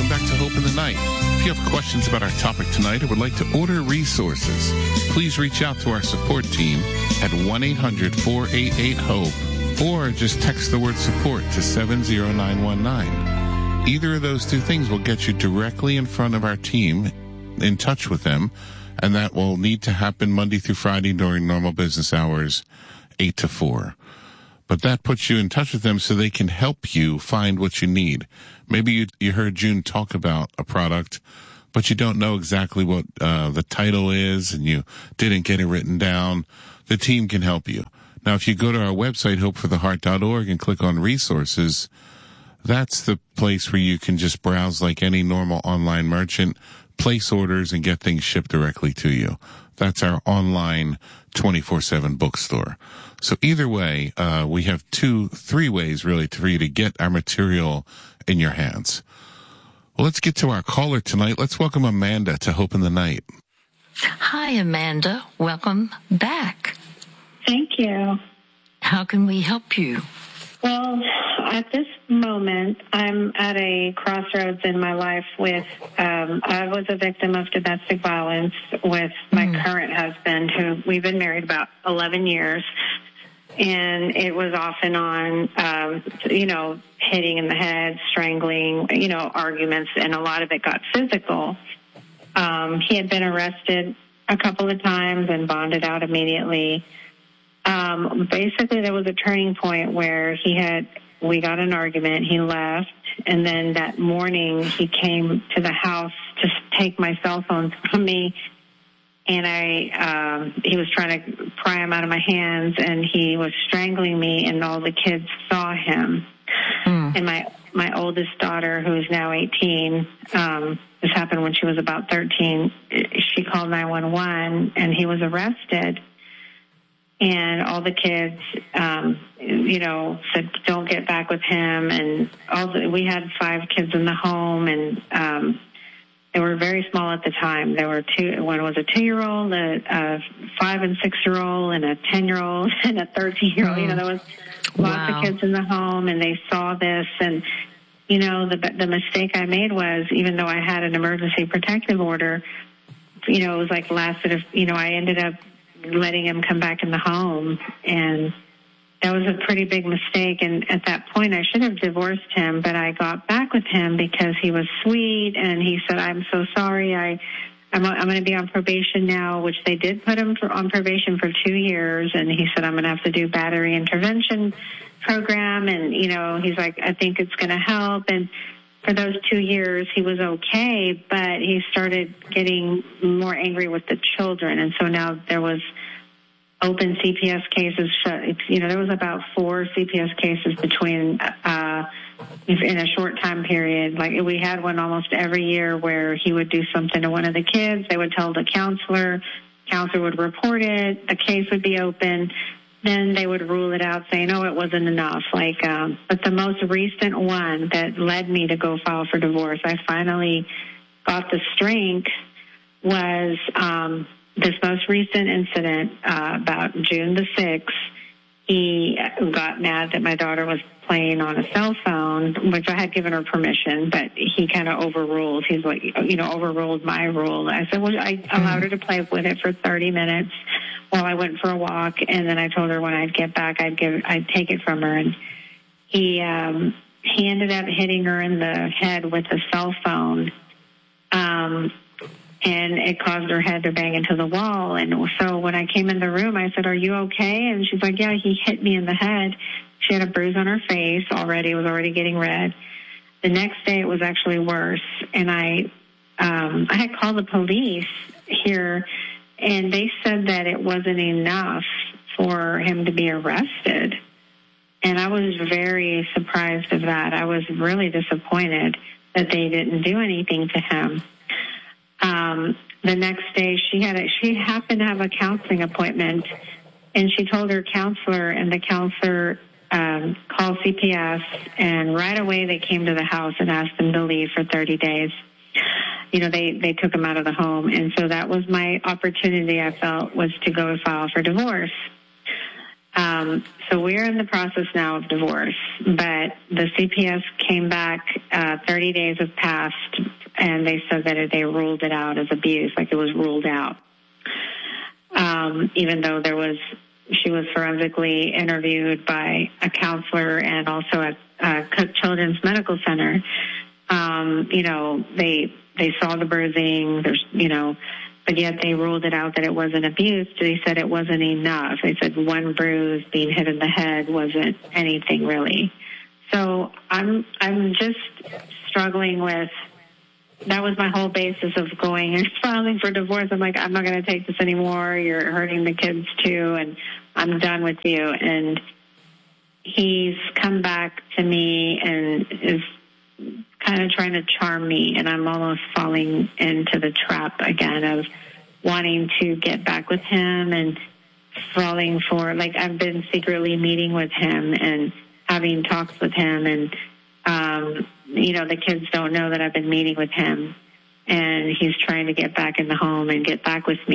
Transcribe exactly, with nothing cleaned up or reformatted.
welcome back to Hope in the Night. If you have questions about our topic tonight or would like to order resources, please reach out to our support team at one eight hundred four eight eight HOPE or just text the word support to seven zero nine one nine. Either of those two things will get you directly in front of our team, in touch with them, and that will need to happen Monday through Friday during normal business hours, eight to four. But that puts you in touch with them so they can help you find what you need. Maybe you, you heard June talk about a product, but you don't know exactly what uh, the title is and you didn't get it written down. The team can help you. Now, if you go to our website, hope for the heart dot org, and click on resources, that's the place where you can just browse like any normal online merchant, place orders, and get things shipped directly to you. That's our online twenty-four seven bookstore. So either way, uh, we have two, three ways really for you to get our material in your hands. Well, let's get to our caller tonight. Let's welcome Amanda to Hope in the Night. Hi, Amanda. Welcome back. Thank you. How can we help you? Well, at this moment, I'm at a crossroads in my life with, um, I was a victim of domestic violence with my mm. current husband, who we've been married about eleven years. And it was off and on, um, you know, hitting in the head, strangling, you know, arguments, and a lot of it got physical. Um, he had been arrested a couple of times and bonded out immediately. Um, basically, there was a turning point where he had, we got an argument, he left, and then that morning he came to the house to take my cell phone from me, and I, um, he was trying to pry him out of my hands, and he was strangling me, and all the kids saw him. Mm. And my, my oldest daughter, who is now eighteen, um, this happened when she was about thirteen, she called nine one one, and he was arrested. And all the kids, um, you know, said, don't get back with him. And all the, we had five kids in the home, and um, they were very small at the time. There were two, one was a two-year-old, a, a five- and six-year-old, and a ten-year-old, and a thirteen-year-old. Mm. You know, there was lots wow. of kids in the home, and they saw this. And, you know, the, the mistake I made was, even though I had an emergency protective order, you know, it was like lasted, you know, I ended up letting him come back in the home, and that was a pretty big mistake. And at that point, I should have divorced him, but I got back with him because he was sweet, and he said, I'm so sorry, I, I'm, I'm going to be on probation now, which they did put him for, on probation for two years, and he said, I'm going to have to do battery intervention program, and, you know, he's like, I think it's going to help. And for those two years, he was okay, but he started getting more angry with the children. And so now there was open C P S cases. You know, there was about four C P S cases between, uh, in a short time period. Like, we had one almost every year where he would do something to one of the kids. They would tell the counselor. Counselor would report it. A case would be open. Then they would rule it out, saying, oh, it wasn't enough. Like, um, but the most recent one that led me to go file for divorce, I finally got the strength, was um, this most recent incident uh, about June the sixth. He got mad that my daughter was playing on a cell phone, which I had given her permission, but he kind of overruled. He's like, you know, overruled my rule. I said, well, I allowed her to play with it for thirty minutes while I went for a walk, and then I told her when I'd get back, I'd give, I'd take it from her. And he, um, he ended up hitting her in the head with a cell phone, um, and it caused her head to bang into the wall. And so when I came in the room, I said, are you okay? And she's like, yeah, he hit me in the head. She had a bruise on her face already. It was already getting red. The next day, it was actually worse. And I, um, I had called the police here, and they said that it wasn't enough for him to be arrested. And I was very surprised of that. I was really disappointed that they didn't do anything to him. Um, the next day, she had a, she happened to have a counseling appointment, and she told her counselor, and the counselor um, called C P S, and right away they came to the house and asked him to leave for thirty days. You know, they, they took him out of the home. And so that was my opportunity, I felt, was to go file for divorce. Um, so we're in the process now of divorce, but the C P S came back, uh, thirty days have passed, and they said that they ruled it out as abuse, like it was ruled out. Um, even though there was, she was forensically interviewed by a counselor and also at uh, Cook Children's Medical Center. Um, you know, they they saw the bruising, there's, you know, but yet they ruled it out that it wasn't abuse. They said it wasn't enough. They said one bruise being hit in the head wasn't anything really. So I'm I'm just struggling with, that was my whole basis of going and filing for divorce. I'm like, I'm not going to take this anymore. You're hurting the kids too, and I'm done with you. And he's come back to me and is kind of trying to charm me, and I'm almost falling into the trap again of wanting to get back with him and falling for, like, I've been secretly meeting with him and having talks with him, and um, you know, the kids don't know that I've been meeting with him, and he's trying to get back in the home and get back with me.